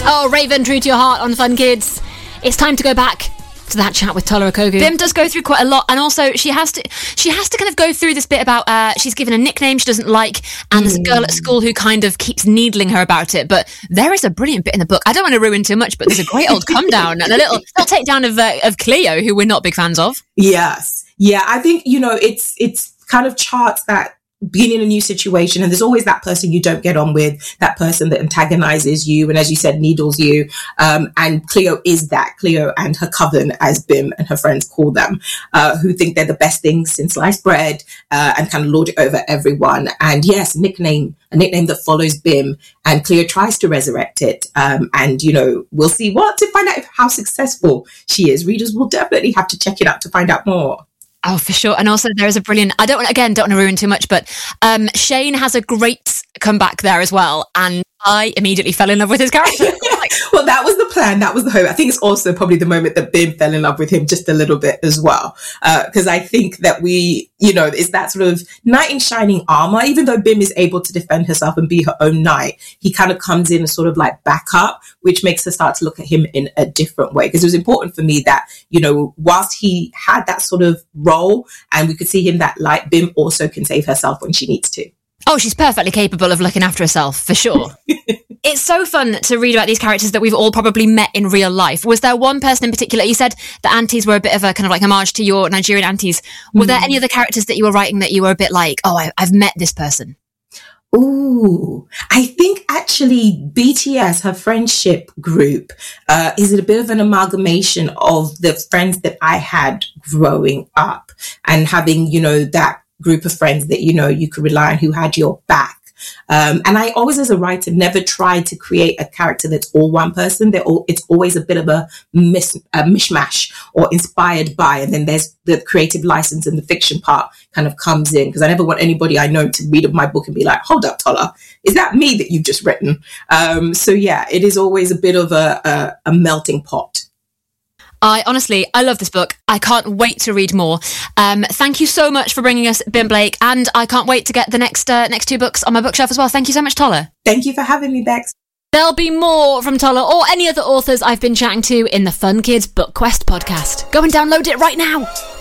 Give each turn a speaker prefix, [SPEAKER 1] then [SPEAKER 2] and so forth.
[SPEAKER 1] Oh, Raven, True to Your Heart on Fun Kids. It's time to go back to that chat with Tola Okogu.
[SPEAKER 2] Bim does go through quite a lot, and also she has to kind of go through this bit about she's given a nickname she doesn't like, and there's a girl at school who kind of keeps needling her about it. But there is a brilliant bit in the book. I don't want to ruin too much, but there's a great old come down and a little takedown of Cleo, who we're not big fans of.
[SPEAKER 3] Yes, yeah, I think it's kind of charts that being in a new situation, and there's always that person you don't get on with, that person that antagonizes you, and as you said, needles you. And Cleo is that. Cleo and her coven, as Bim and her friends call them, who think they're the best things since sliced bread, and kind of lord it over everyone. And yes, a nickname that follows Bim, and Cleo tries to resurrect it. And we'll see to find out how successful she is. Readers will definitely have to check it out to find out more.
[SPEAKER 2] Oh, for sure. And also there is a brilliant, I don't want to ruin too much, but Shane has a great comeback there as well. And I immediately fell in love with his character.
[SPEAKER 3] Well, that was the plan. That was the hope. I think it's also probably the moment that Bim fell in love with him just a little bit as well. Because I think that it's that sort of knight in shining armor. Even though Bim is able to defend herself and be her own knight, he kind of comes in and sort of like back up, which makes her start to look at him in a different way. Because it was important for me that, whilst he had that sort of role and we could see him that light, Bim also can save herself when she needs to.
[SPEAKER 2] Oh, she's perfectly capable of looking after herself, for sure. It's so fun to read about these characters that we've all probably met in real life. Was there one person in particular? You said the aunties were a bit of a kind of like homage to your Nigerian aunties. Were there any other characters that you were writing that you were a bit like, oh, I've met this person?
[SPEAKER 3] Ooh, I think actually BTS, her friendship group, is a bit of an amalgamation of the friends that I had growing up, and having, that group of friends that, you could rely on, who had your back. And I always, as a writer, never tried to create a character that's all one person. It's always a bit of a mishmash, or inspired by, and then there's the creative license and the fiction part kind of comes in, because I never want anybody I know to read my book and be like, hold up, Tola, is that me that you've just written? So yeah, it is always a bit of a melting pot.
[SPEAKER 2] I love this book. I can't wait to read more. Thank you so much for bringing us Bim Blake, and I can't wait to get the next two books on my bookshelf as well. Thank you so much, Tola.
[SPEAKER 3] Thank you for having me, Bex.
[SPEAKER 1] There'll be more from Tola or any other authors I've been chatting to in the Fun Kids Book Quest podcast. Go and download it right now.